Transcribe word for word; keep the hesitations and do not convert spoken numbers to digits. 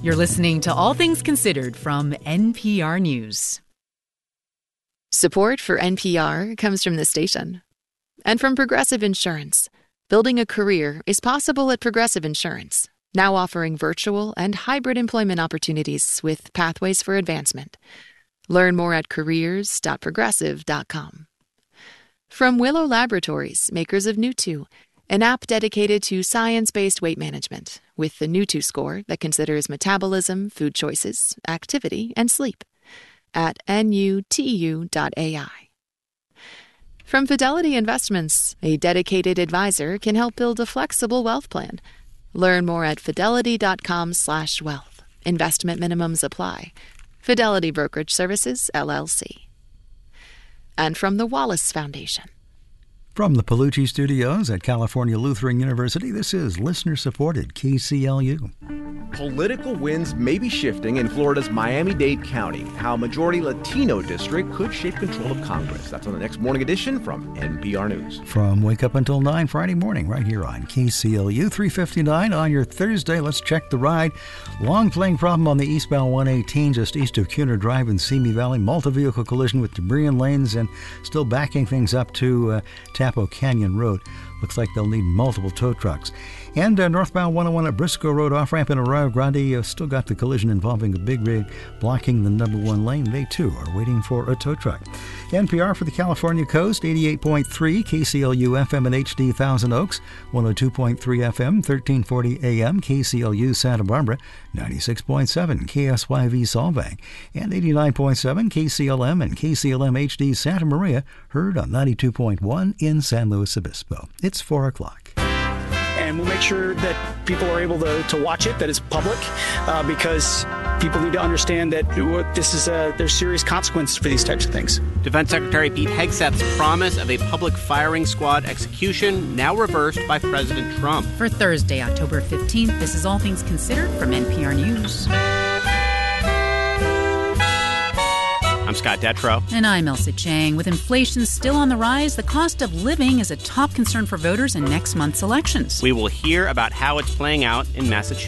You're listening to All Things Considered from N P R News. Support for N P R comes from this station and from Progressive Insurance. Building a career is possible at Progressive Insurance, now offering virtual and hybrid employment opportunities with pathways for advancement. Learn more at careers dot progressive dot com. From Willow Laboratories, makers of Nutu, an app dedicated to science-based weight management with the Nutu score that considers metabolism, food choices, activity, and sleep at N U T U dot A I. From Fidelity Investments, a dedicated advisor can help build a flexible wealth plan. Learn more at fidelity dot com slash wealth. Investment minimums apply. Fidelity Brokerage Services, L L C. And from the Wallace Foundation. From the Palucci Studios at California Lutheran University, this is listener-supported K C L U. Political winds may be shifting in Florida's Miami-Dade County. How a majority Latino district could shape control of Congress. That's on the next morning edition from N P R News. From Wake Up Until nine Friday morning, right here on K C L U three fifty-nine on your Thursday. Let's check the ride. Long playing problem on the eastbound one eighteen just east of Cunard Drive in Simi Valley. Multi-vehicle collision with debris in lanes and still backing things up to uh, Tapo Canyon Road. Looks like they'll need multiple tow trucks. And uh, northbound one oh one at Briscoe Road off-ramp in Arroyo Grande uh, still got the collision involving a big rig blocking the number one lane. They, too, are waiting for a tow truck. N P R for the California coast, eighty-eight point three K C L U F M and H D Thousand Oaks, one oh two point three F M, thirteen forty A M, K C L U Santa Barbara, ninety-six point seven K S Y V Solvang, and eighty-nine point seven K C L M and K C L M H D Santa Maria, heard on ninety-two point one in San Luis Obispo. It's four o'clock. And we'll make sure that people are able to, to watch it, that it's public, uh, because people need to understand that this is a, there's serious consequences for these types of things. Defense Secretary Pete Hegseth's promise of a public firing squad execution now reversed by President Trump. For Thursday, October fifteenth, this is All Things Considered from N P R News. I'm Scott Detrow. And I'm Elsa Chang. With inflation still on the rise, the cost of living is a top concern for voters in next month's elections. We will hear about how it's playing out in Massachusetts.